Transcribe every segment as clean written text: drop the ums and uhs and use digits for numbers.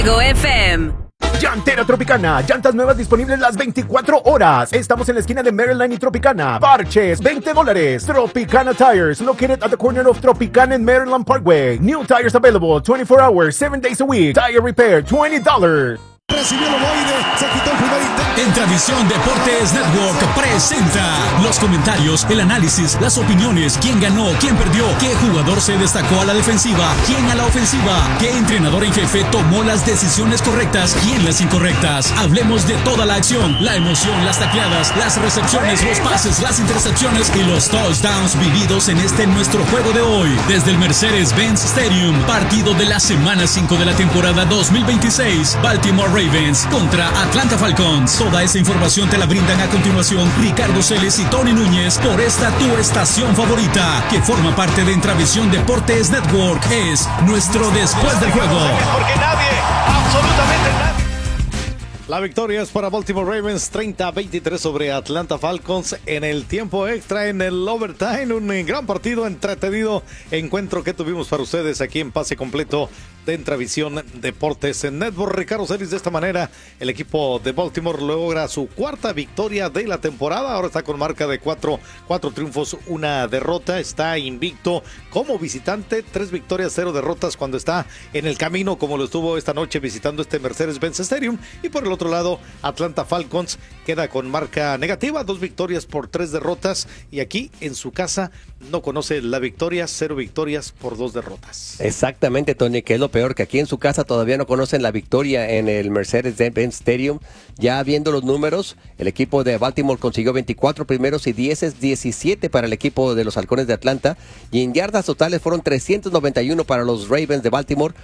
Fuego FM. Llantera Tropicana, llantas nuevas disponibles las 24 horas. Estamos en la esquina de Maryland y Tropicana. Parches, $20. Tropicana Tires, located at the corner of Tropicana and Maryland Parkway. New tires available 24 hours, 7 days a week. Tire repair, $20. Recibió el ovoide, se quitó el primer intento. En Tradición Deportes Network presenta los comentarios, el análisis, las opiniones, quién ganó, quién perdió, qué jugador se destacó a la defensiva, quién a la ofensiva, qué entrenador en jefe tomó las decisiones correctas, quién las incorrectas. Hablemos de toda la acción, la emoción, las tacleadas, las recepciones, los pases, las intercepciones y los touchdowns vividos en nuestro juego de hoy. Desde el Mercedes-Benz Stadium, partido de la semana 5 de la temporada 2026, Baltimore Ravens contra Atlanta Falcons. Toda esa información te la brindan a continuación Ricardo Celes y Tony Núñez por esta tu estación favorita, que forma parte de Entravisión Deportes Network. Es nuestro Después del Juego. Porque nadie, absolutamente nadie. La victoria es para Baltimore Ravens, 30-23 sobre Atlanta Falcons en el tiempo extra, en el overtime. Un gran partido, entretenido encuentro que tuvimos para ustedes aquí en Pase Completo de Entravisión Deportes en Network. Ricardo Celis, de esta manera el equipo de Baltimore logra su cuarta victoria de la temporada. Ahora está con marca de cuatro triunfos, una derrota. Está invicto como visitante, 3 victorias, 0 derrotas cuando está en el camino, como lo estuvo esta noche visitando este Mercedes-Benz Stadium. Y por el otro lado, Atlanta Falcons queda con marca negativa, 2 victorias por 3 derrotas. Y aquí en su casa no conoce la victoria, 0 victorias por 2 derrotas. Exactamente, Tony, que es lo peor, que aquí en su casa todavía no conocen la victoria en el Mercedes-Benz Stadium. Ya viendo los números, el equipo de Baltimore consiguió 24 primeros y 17 para el equipo de los Halcones de Atlanta. Y en yardas totales fueron 391 para los Ravens de Baltimore,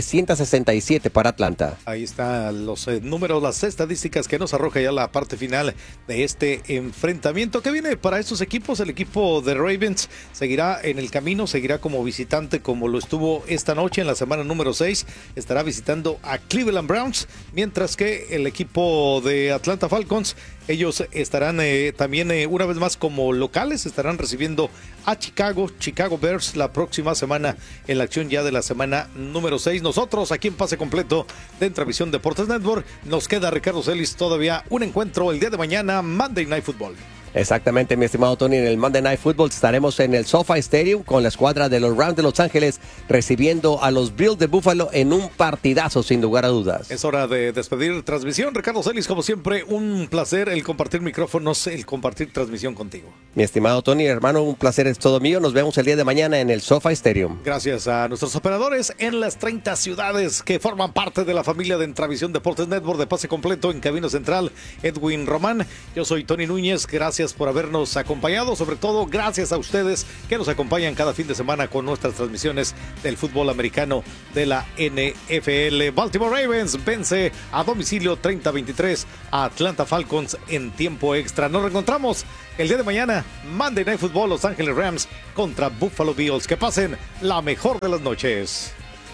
367 para Atlanta. Ahí están los números, las estadísticas que nos arroja ya la parte final de este enfrentamiento que viene para estos equipos. El equipo de Ravens seguirá en el camino, seguirá como visitante como lo estuvo esta noche en la semana número 6. Estará visitando a Cleveland Browns, mientras que el equipo de Atlanta Falcons, ellos estarán también una vez más como locales, estarán recibiendo a Chicago Bears la próxima semana en la acción ya de la semana número 6. Nosotros aquí en Pase Completo de Entravisión Deportes Network, nos queda Ricardo Celis todavía un encuentro el día de mañana, Monday Night Football. Exactamente, mi estimado Tony, en el Monday Night Football estaremos en el SoFi Stadium con la escuadra de los Rams de Los Ángeles recibiendo a los Bills de Buffalo en un partidazo sin lugar a dudas. Es hora de despedir transmisión. Ricardo Celis, como siempre, un placer el compartir micrófonos, el compartir transmisión contigo. Mi estimado Tony, hermano, un placer es todo mío. Nos vemos el día de mañana en el SoFi Stadium. Gracias a nuestros operadores en las 30 ciudades que forman parte de la familia de Entravisión Deportes Network de Pase Completo. En Cabina Central, Edwin Román. Yo soy Tony Núñez. Gracias por habernos acompañado, sobre todo gracias a ustedes que nos acompañan cada fin de semana con nuestras transmisiones del fútbol americano de la NFL. Baltimore Ravens vence a domicilio 30-23 a Atlanta Falcons en tiempo extra. Nos reencontramos el día de mañana, Monday Night Football, Los Ángeles Rams contra Buffalo Bills. Que pasen la mejor de las noches.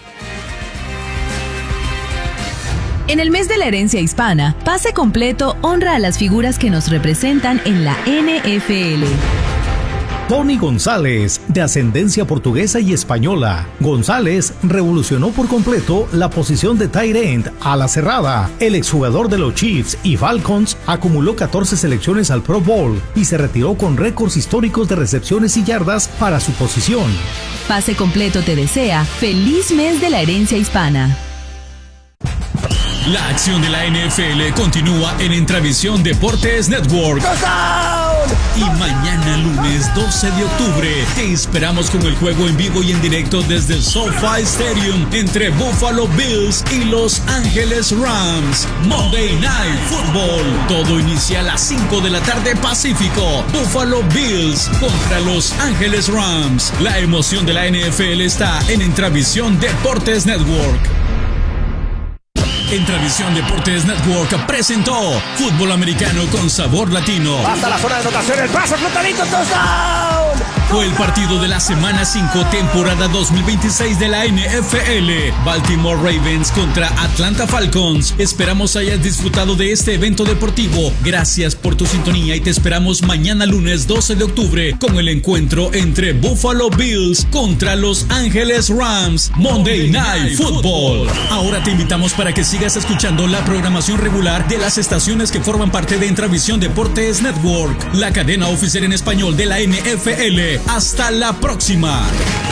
En el mes de la herencia hispana, Pase Completo honra a las figuras que nos representan en la NFL. Tony González, de ascendencia portuguesa y española. González revolucionó por completo la posición de tight end a la cerrada. El exjugador de los Chiefs y Falcons acumuló 14 selecciones al Pro Bowl y se retiró con récords históricos de recepciones y yardas para su posición. Pase Completo te desea feliz mes de la herencia hispana. La acción de la NFL continúa en Entravisión Deportes Network. Y mañana lunes 12 de octubre te esperamos con el juego en vivo y en directo desde el SoFi Stadium entre Buffalo Bills y Los Ángeles Rams. Monday Night Football. Todo inicia a las 5 de la tarde Pacífico. Buffalo Bills contra Los Ángeles Rams. La emoción de la NFL está en Entravisión Deportes Network. Entravisión Deportes Network presentó Fútbol Americano con Sabor Latino. Hasta la zona de anotación, el paso flotadito, touchdown. fue el partido de la semana 5, temporada 2026 de la NFL. Baltimore Ravens contra Atlanta Falcons. Esperamos hayas disfrutado de este evento deportivo. Gracias por tu sintonía y te esperamos mañana lunes 12 de octubre con el encuentro entre Buffalo Bills contra Los Ángeles Rams. Monday Night Football. Ahora te invitamos para que sigas escuchando la programación regular de las estaciones que forman parte de Intravisión Deportes Network, la cadena oficial en español de la NFL. Hasta la próxima.